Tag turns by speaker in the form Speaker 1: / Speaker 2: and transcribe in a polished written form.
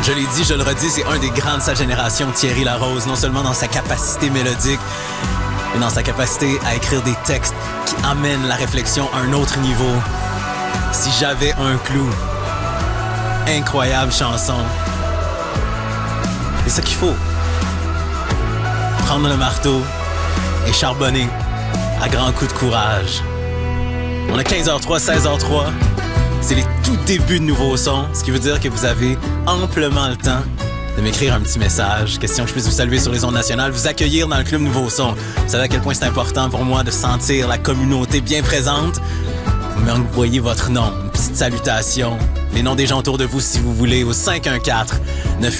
Speaker 1: Je l'ai dit, je le redis, c'est un des grands de sa génération, Thierry Larose, non seulement dans sa capacité mélodique, mais dans sa capacité à écrire des textes qui amènent la réflexion à un autre niveau. Si j'avais un clou, incroyable chanson. C'est ça qu'il faut. Prendre le marteau et charbonner à grands coups de courage. On a 15h03, 16h03. C'est les tout débuts de Nouveau Son, ce qui veut dire que vous avez amplement le temps de m'écrire un petit message, question que je puisse vous saluer sur les ondes nationales, vous accueillir dans le club Nouveau Son. Vous savez à quel point c'est important pour moi de sentir la communauté bien présente. Vous m'envoyez votre nom, une petite salutation, les noms des gens autour de vous si vous voulez, au 514-9